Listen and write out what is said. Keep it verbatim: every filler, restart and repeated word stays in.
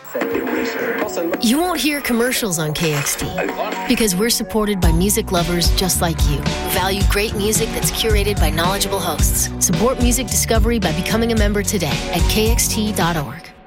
You won't hear commercials on K X T because we're supported by music lovers just like you who value great music that's curated by knowledgeable hosts. Support music discovery by becoming a member today at K X T dot org.